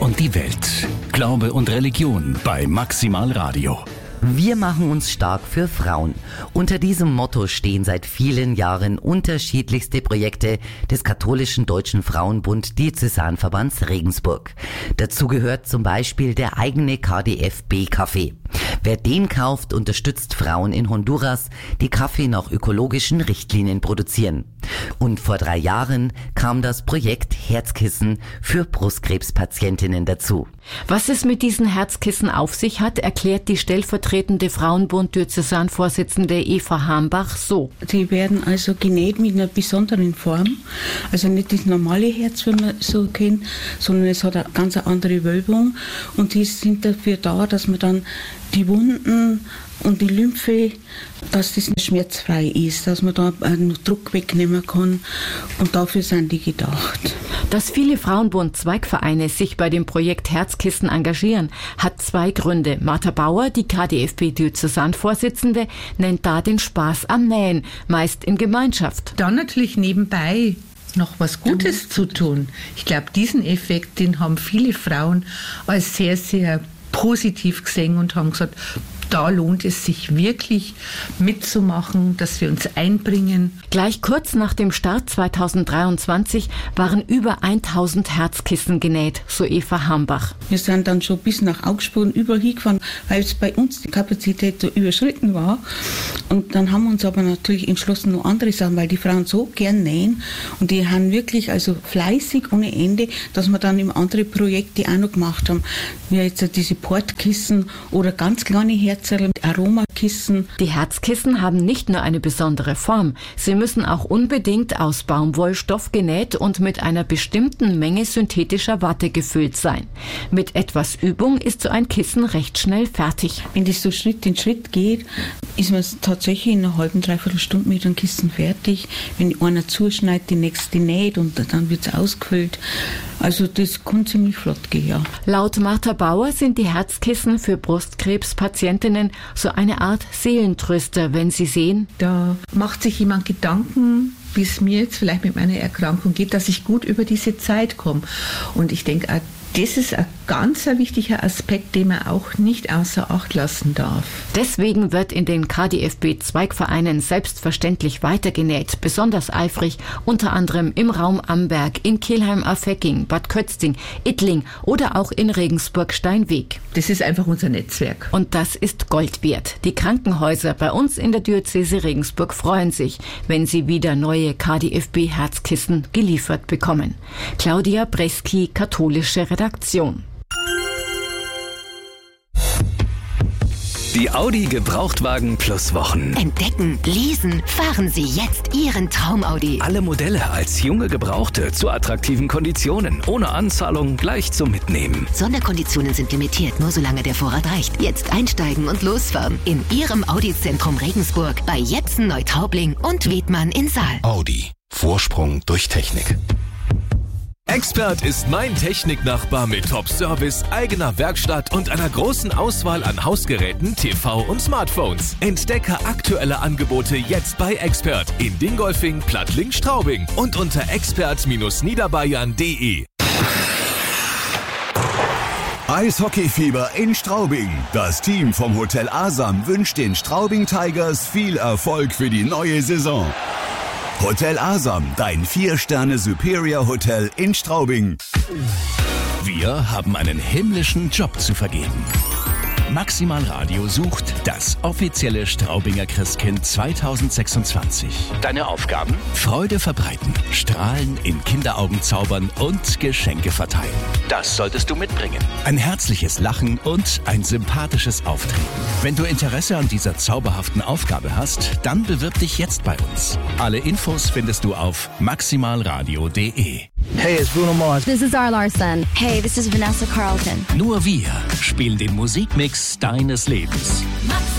und die Welt. Glaube und Religion bei Maximal Radio. Wir machen uns stark für Frauen. Unter diesem Motto stehen seit vielen Jahren unterschiedlichste Projekte des katholischen Deutschen Frauenbund Diözesanverbands Regensburg. Dazu gehört zum Beispiel der eigene KDFB-Kaffee. Wer den kauft, unterstützt Frauen in Honduras, die Kaffee nach ökologischen Richtlinien produzieren. Und vor 3 Jahren kam das Projekt Herzkissen für Brustkrebspatientinnen dazu. Was es mit diesen Herzkissen auf sich hat, erklärt die stellvertretende Frauenbund-Diözesan-Vorsitzende Eva Hambach so. Die werden also genäht mit einer besonderen Form. Also nicht das normale Herz, wie man so kennt, sondern es hat eine ganz andere Wölbung. Und die sind dafür da, dass man dann die Wunden und die Lymphe, dass das schmerzfrei ist, dass man da einen Druck wegnehmen kann. Und dafür sind die gedacht. Dass viele Frauenbund-Zweigvereine sich bei dem Projekt Herzkissen engagieren, hat 2 Gründe. Martha Bauer, die KDFB-Diözesan-Vorsitzende, nennt da den Spaß am Nähen, meist in Gemeinschaft. Dann natürlich nebenbei noch was Gutes zu tun. Ich glaube, diesen Effekt, den haben viele Frauen als sehr, sehr positiv gesehen und haben gesagt, da lohnt es sich wirklich mitzumachen, dass wir uns einbringen. Gleich kurz nach dem Start 2023 waren über 1000 Herzkissen genäht, so Eva Hambach. Wir sind dann schon bis nach Augsburg und überall hingefahren, weil es bei uns die Kapazität so überschritten war. Und dann haben wir uns aber natürlich entschlossen, noch andere Sachen, weil die Frauen so gern nähen und die haben wirklich also fleißig ohne Ende, dass wir dann im andere Projekte auch noch gemacht haben, wie jetzt diese Portkissen oder ganz kleine Herzkissen, Aromakissen. Die Herzkissen haben nicht nur eine besondere Form, sie müssen auch unbedingt aus Baumwollstoff genäht und mit einer bestimmten Menge synthetischer Watte gefüllt sein. Mit etwas Übung ist so ein Kissen recht schnell fertig. Wenn das so Schritt in Schritt geht, ist man tatsächlich in einer halben, dreiviertel Stunde mit einem Kissen fertig. Wenn einer zuschneidet, die nächste näht und dann wird es ausgefüllt. Also das kann ziemlich flott gehen, ja. Laut Martha Bauer sind die Herzkissen für Brustkrebspatientinnen so eine Art Seelentröster, wenn sie sehen, da macht sich jemand Gedanken, wie es mir jetzt vielleicht mit meiner Erkrankung geht, dass ich gut über diese Zeit komme. Und ich denke, auch das ist ein ganz wichtiger Aspekt, den man auch nicht außer Acht lassen darf. Deswegen wird in den KDFB-Zweigvereinen selbstverständlich weitergenäht, besonders eifrig, unter anderem im Raum Amberg, in Kelheim-Affecking, Bad Kötzting, Ittling oder auch in Regensburg-Steinweg. Das ist einfach unser Netzwerk. Und das ist Gold wert. Die Krankenhäuser bei uns in der Diözese Regensburg freuen sich, wenn sie wieder neue KDFB-Herzkissen geliefert bekommen. Claudia Breski, katholische Redaktion. Die Audi Gebrauchtwagen Plus Wochen. Entdecken, lesen, fahren Sie jetzt Ihren Traum-Audi. Alle Modelle als junge Gebrauchte zu attraktiven Konditionen. Ohne Anzahlung gleich zum Mitnehmen. Sonderkonditionen sind limitiert, nur solange der Vorrat reicht. Jetzt einsteigen und losfahren. In Ihrem Audi-Zentrum Regensburg, bei Jetzen, Neutraubling und Wedmann in Saal. Audi. Vorsprung durch Technik. Expert ist mein Techniknachbar mit Top-Service, eigener Werkstatt und einer großen Auswahl an Hausgeräten, TV und Smartphones. Entdecke aktuelle Angebote jetzt bei Expert in Dingolfing, Plattling, Straubing und unter expert-niederbayern.de. Eishockeyfieber in Straubing. Das Team vom Hotel Asam wünscht den Straubing Tigers viel Erfolg für die neue Saison. Hotel Asam, dein 4-Sterne Superior Hotel in Straubing. Wir haben einen himmlischen Job zu vergeben. Maximal Radio sucht das offizielle Straubinger Christkind 2026. Deine Aufgaben? Freude verbreiten, Strahlen in Kinderaugen zaubern und Geschenke verteilen. Das solltest du mitbringen. Ein herzliches Lachen und ein sympathisches Auftreten. Wenn du Interesse an dieser zauberhaften Aufgabe hast, dann bewirb dich jetzt bei uns. Alle Infos findest du auf maximalradio.de. Hey, it's Bruno Mars. This is Zara Larsson. Hey, this is Vanessa Carlton. Nur wir spielen den Musikmix deines Lebens.